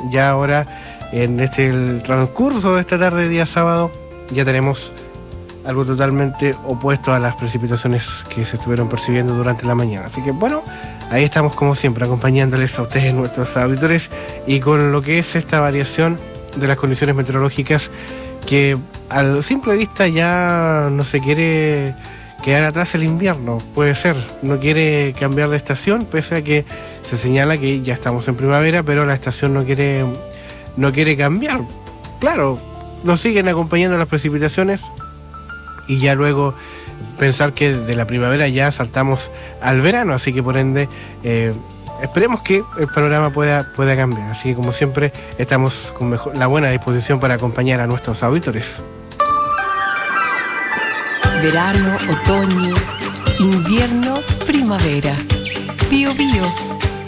ya ahora en el transcurso de esta tarde de día sábado ya tenemos algo totalmente opuesto a las precipitaciones que se estuvieron percibiendo durante la mañana. Así que bueno, ahí estamos como siempre acompañándoles a ustedes, nuestros auditores, y con lo que es esta variación de las condiciones meteorológicas que a simple vista ya no se quiere quedar atrás el invierno, puede ser, no quiere cambiar de estación, pese a que se señala que ya estamos en primavera, pero la estación no quiere cambiar. Claro, nos siguen acompañando las precipitaciones y ya luego pensar que de la primavera ya saltamos al verano, así que por ende esperemos que el panorama pueda cambiar. Así que como siempre estamos con la buena disposición para acompañar a nuestros auditores. Verano, otoño, invierno, primavera. Bío Bío.